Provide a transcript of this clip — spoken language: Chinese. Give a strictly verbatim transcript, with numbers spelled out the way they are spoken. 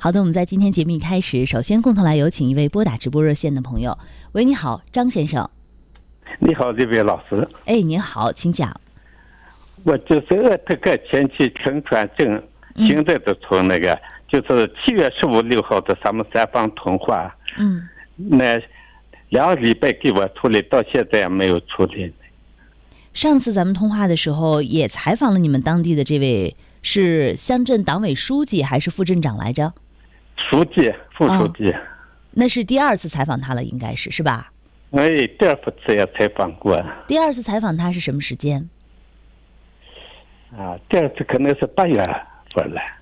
好的，我们在今天节目一开始，首先共同来有请一位拨打直播热线的朋友。喂，你好，张先生。 你好，这位老师。 哎，您好，请讲。 我就是鄂特克前期乘船证，现在的从那个、嗯、就是七月十五六号的咱们三方通话， 嗯， 那两个礼拜给我处理，到现在也没有处理。 上次咱们通话的时候也采访了你们当地的这位是乡镇党委书记还是副镇长来着？ 书记、副书记、哦。 那是第二次采访他了，应该是是吧？ 哎，第二次也采访过。 第二次采访他是什么时间？ 啊，第二次可能是八月份了。